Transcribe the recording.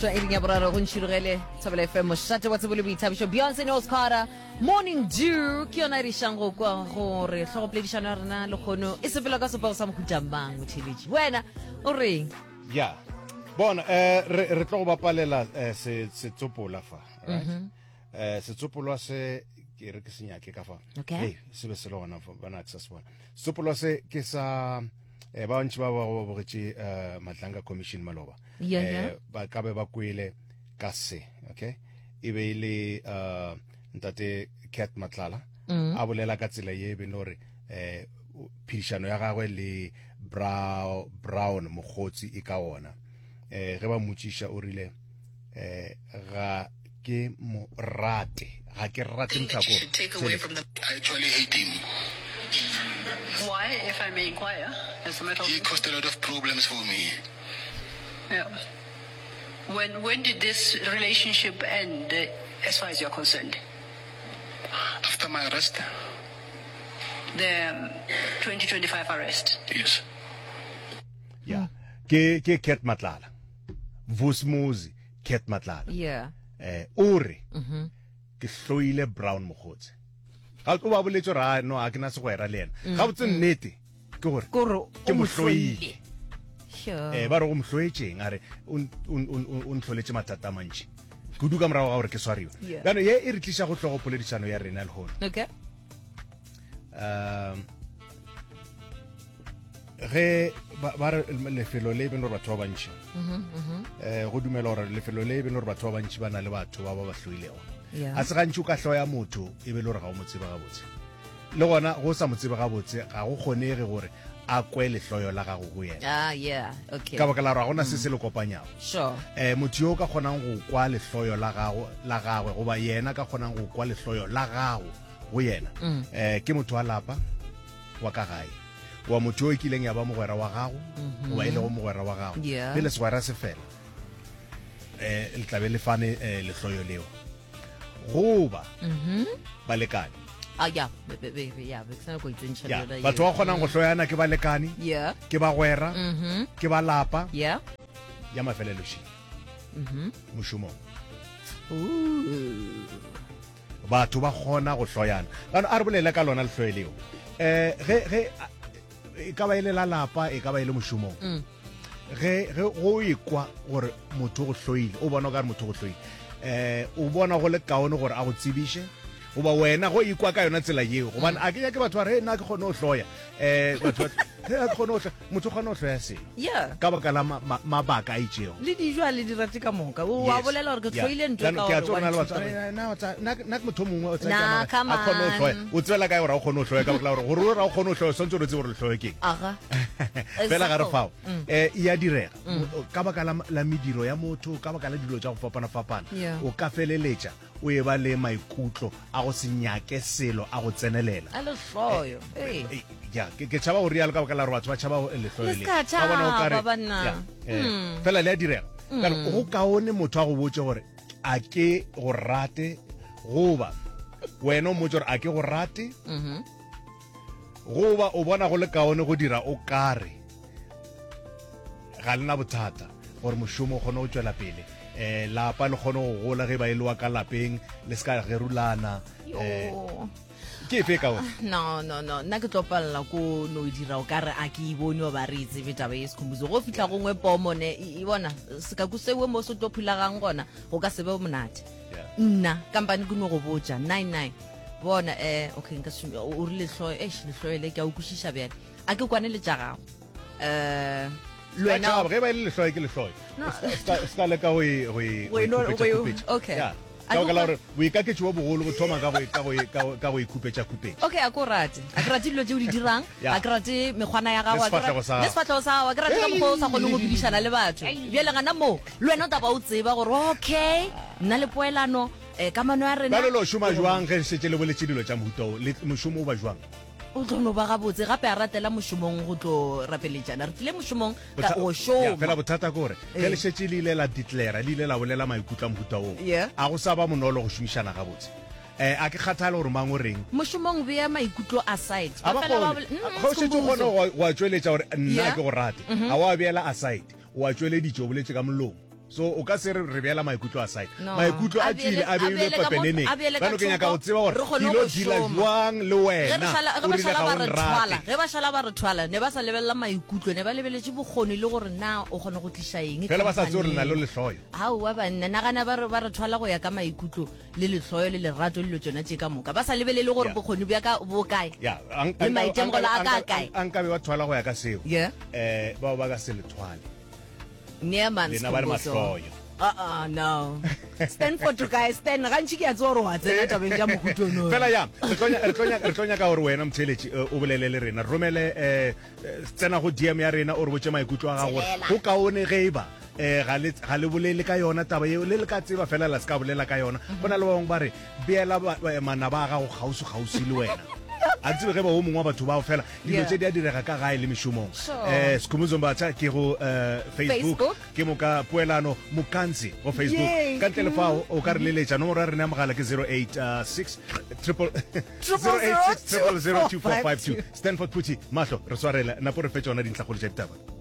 Eating Abraro Hunshurele, Tabele FM, Shata, what's a bully Tabisho, Beyonce North Carter, Morning Dew, Kiona Rishango, Hore, Hoplishanarna, Locono, Isabella Gossip, some Kujambang, which he reached. Buena, Ori. Yeah. Bon, retroba palela, se topola fa, right? Se topola se, ke re ke senya ke ka fa. Okay. Hey, se be se lo wana fa bana access one. Topola se ke sa ba ntse ba bogetše Matlanga Commission maloba. Ba ka be ba kwele ka se, okay? E be ile ntate Cat Matlala a bolela ka tsela ye be nore phishano ya gagwe le Brown mogotsi e ka ona. Ge ba motšiša o rile ga ke mo rate ga ke rate mtlhako. I actually hate him. Why, if I may inquire? He caused a lot of problems for me. Yeah. When did this relationship end, as far as you're concerned? After my arrest? The 2025 arrest? Yes. Yeah. Ke Cat Matlala. Vusmuzi Cat Matlala. Yeah. Uri. Ke hloile Brown mogotsi. Ga go ba boletso ra no a ke na se go era le ena. Ga botse nnete ke gore ke mo hloile. Sure. Ba re go mo hloetšeng are un tlholetse matata mantši. Kudu ka morago ga gore ke swariwa. Bjano ye e re tliša go tlogo poledišano ya rena le gona. Okay. Ge ba re lefelo le beno re batho ba bantši. Go dumela gore lefelo le beno re batho ba bantši ba na le batho ba ba hloilego. A se gantši o ka hloya motho e be le gore ga o mo tseba gabotse. Le gona go sa mo tseba gabotse ga go kgonege gore a kwe lehloyo la gago go yena. Ah, yeah, okay. Ka baka la gore ga gona se se le kopanyago. Sure. Motho yo o ka kgonang go kwa lehloyo la gagwe goba yena ka kgonang go kwa lehloyo la gago go yena. Ke motho wa lapa wa ka gae. Wa motho yo kileng ya ba mogwera wa gago wa ile go mogwera wa gago. Pele segwera se fela. Le tlabe le fane lehloyo leo. Goba balekane. Ah, yeah, yeah, batho ba kgonang go hloyana ke balekane, ke ba gwera, ke ba lapa, ya mafelelo shi mošomong. Batho ba kgona go hloyana kana a re bolela ka lona lehloyo leo. Ge e ka ba ile la lapa, e ka ba ile mošomong. Ge go ikwa gore motho go hloile o bona ka motho go hloile, o bona go le kaone gore a go tsebiše o ba wena go ikwa ka yona tsela yeo gobane a ke ya ke batho ba re nna ke kgone go hloya batho ga ke kgone go hloya motho kgone go hloya se ka baka la mabaka a itšego le dijo le dirate ka moka o a bolela gore ke hloile ntho ka gore nna ke motho mongwe o tsaya a kgone go hloya o tswela ka gore a kgone go hloya ka baka la gore gore a kgone go hloya sontse o re tse gore le hloya keng fela ga re fao ya direga ka baka la mediro ya motho ka baka la dilo tša go fapana o ka feleletša o e ba le maikutlo a go se nyake selo a go tsenelela a le hloyo ya ke tšhaba go rialo ka baka la gore batho ba tšhaba lehloyo le ka bona o kare fela le a direga go kaone motho a go botse gore a ke go rate goba wena o motse gore a ke go rate goba o bona go le kaone go dira o kare ga lena bothata gore mošomo o kgone go tšwela pele lapa le kgone go gola ge ba e lewa ka lapeng le se ka gerulana ke efe ka ona no nna ke tlopalela ko no dira o kare a ke bone o ba re tsebe taba e sekhumbuzo go fitla gongwe pomone e bona se ka kusewe mo se tophilagang gona go ka sebe monate nna kampane ke no go botsa 99 bona okay nka o rile hloyo lehloyo le ke a ukwishisha bjale a ke kwane le tša gago lwena ge ba ile lehloyo ke lehloyo ska le ka okay ka baka la gore boikaketši bo bogolo bo thoma ka go ikhupetša-khupetša okay a ke rate dilo tse o di dirang a ke rate mekgwana ya gago le sefatlhego sa gago a ke rate ka mokgwa o sa kgone go dudišana le batho bjale gana mo le wena o taba o tseba gore okay nna le poelano kamano ya rena ba le lo šoma jwang ge setse le boletše dilo tša mohuta o le mošomo o ba jwang o tlo no ba gabotse gape a ratela mošomong go tlo rapeletšana re tlile mošomong ka o šoma fela bothata kore ge le šetse le ile la declara le ile la bolela maikutla mohuta oo a go sa ba monolo go šomišana gabotse a ke kgathale gore mang o reng mošomong beya maikutlo aside go šetse o kgone wa tšweletša gore nna ke go rate ga wa beela aside wa tšweleditše o boletse ka molomo so o ka se re beela maikutlo aside No. maikutlo a tsile a beilwe pepeneneng a ba no ke nyaka go tseba Re gore kgone dilo go dila šoma. jwang le ge wena o ba rile šala ga ba o re nrate. thwala ge ba šala ba re thwala ne ba sa lebelela maikutlo ne ba lebeletse bokgoni le gore na o kgone go tliša eng fela ba sa tse gore le na le lehloyo aowa banna nagana ba re thwala go ya ka maikutlo le lehloyo le lerato le lo tsona tse ka moka ba sa lebelele gore Yeah. bokgoni bo kae ya Le maitemogelo a ka kae? ankabe wa thwala go ya ka seo Yeah. bao ba ka se le thwale neman lena ba le mahloyo no stanford guy stan gantši ke a tse gore wa tsena tabeng ja mohutono fela ya re tlo nyaka gore wena motheletši o bolele le rena romele tsena go dm ya rena o re botse maikutlo a gago gore go kaone ge eba ga le bolele ka yona taba eo le le ka tseba fela la se ka bolela ka yona go na le ba bangwe ba re beela manaba a gago gausi le wena a tsebe ge ba o mongwe wa batho bao fela dilo tse di a direga ka gae le mešomong Sure. sekhumuzombatha ke go Facebook ke moka poelano mokanzi go Facebook Yay. ka ntle le fao o ka re leletša nomoro ya rena ya mogala ke 086 086 0002452 Stanford Puti mahlo re swarela napo re fetša ona dintlha go le tša ditaba